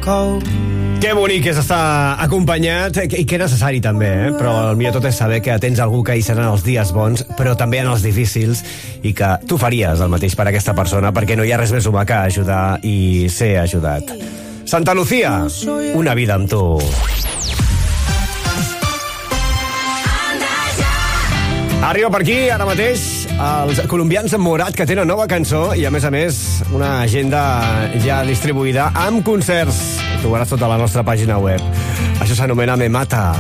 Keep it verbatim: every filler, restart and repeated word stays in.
Que bonic és estar acompanyat, i que necessari també, eh? Però el millor tot és saber que tens algú que hi serà en els dies bons, però també en els difícils, i que tu faries el mateix per aquesta persona, perquè no hi ha res més humà que ajudar i ser ajudat. Santa Lucía, una vida amb tu. Arriba per aquí, ara mateix, els colombians en Morat, que tenen nova cançó i, a més a més, una agenda ja distribuïda amb concerts. Ho trobaràs tota la nostra pàgina web. Això s'anomena Me Mata.